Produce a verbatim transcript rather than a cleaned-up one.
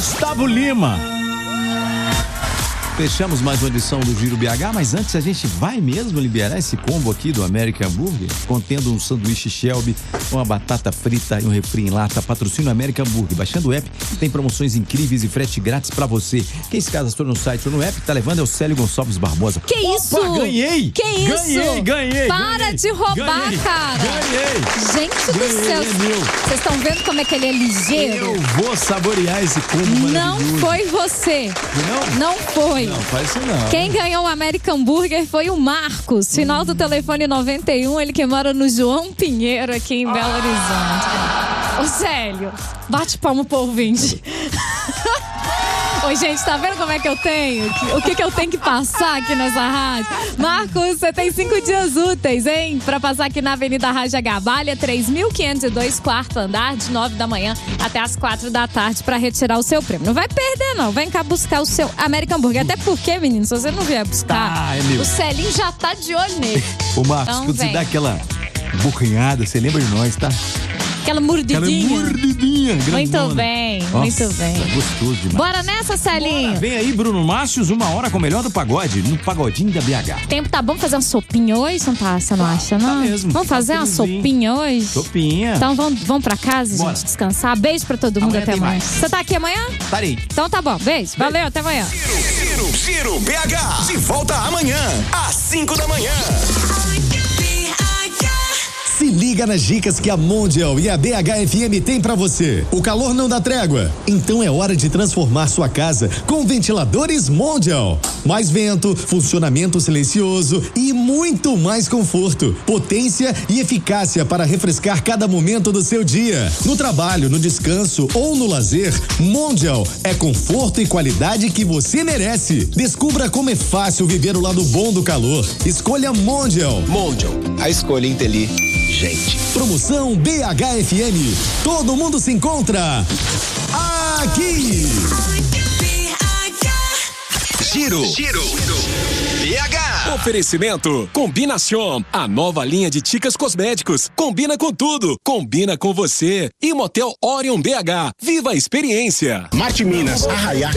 Gustavo Lima. Fechamos mais uma edição do Giro B H, mas antes a gente vai mesmo liberar esse combo aqui do American Burger, contendo um sanduíche Shelby, uma batata frita e um refri em lata, patrocínio American Burger. Baixando o app, tem promoções incríveis e frete grátis pra você. Quem se cadastrou no site ou no app, tá levando é o Célio Gonçalves Barbosa. Que isso? Opa, ganhei! Que isso? Ganhei, ganhei! Para ganhei, de roubar, ganhei, cara! Ganhei! Gente do ganhei, céu! É Vocês estão vendo como é que ele é ligeiro? Eu vou saborear esse combo maravilhoso. Não foi você. Não? Não foi. Não, faz isso não. Quem ganhou o American Burger foi o Marcos, final do telefone noventa e um, ele que mora no João Pinheiro, aqui em Belo Horizonte. Ô, Célio, bate palma pro ouvinte. Oi, gente, tá vendo como é que eu tenho? O que que eu tenho que passar aqui nessa rádio? Marcos, você tem cinco dias úteis, hein? Pra passar aqui na Avenida Raja Gabalha, três mil quinhentos e dois, quarto andar, de nove da manhã até as quatro da tarde pra retirar o seu prêmio. Não vai perder, não. Vem cá buscar o seu American Burger. Até porque, menino, se você não vier buscar, tá, é meu. O Celinho já tá de olho nele. Ô, Marcos, Então, quando você vem. dá aquela bocanhada, você lembra de nós, tá? Aquela mordidinha. Aquela mordidinha. Muito grandona. bem, Nossa, muito bem. É gostoso demais. Bora nessa, Celinho. Bora. Vem aí, Bruno Márcios, uma hora com o melhor do pagode, no Pagodinho da B H. O tempo tá bom pra fazer uma sopinha hoje, não tá? Você não Tá, acha, tá não? mesmo. Vamos fazer Tá uma friozinho. sopinha hoje? Sopinha. Então vamos, vamos pra casa, Bora. gente, descansar. Beijo pra todo mundo, Amanhã até tem amanhã. mais. Você tá aqui amanhã? Parei. Então tá bom, beijo. Valeu, até amanhã. Giro, Giro B H. De volta amanhã, às cinco da manhã. Se liga nas dicas que a Mondial e a B H F M tem pra você. O calor não dá trégua, então é hora de transformar sua casa com ventiladores Mondial. Mais vento, funcionamento silencioso e muito mais conforto, potência e eficácia para refrescar cada momento do seu dia. No trabalho, no descanso ou no lazer, Mondial é conforto e qualidade que você merece. Descubra como é fácil viver o lado bom do calor. Escolha Mondial. Mondial, a escolha inteligente. Promoção B H F M. Todo mundo se encontra aqui. Giro, Giro, B H. Oferecimento Combinação, a nova linha de Ticas Cosméticos. Combina com tudo, combina com você. E Motel Orion B H. Viva a experiência. Marte Minas, Arraiá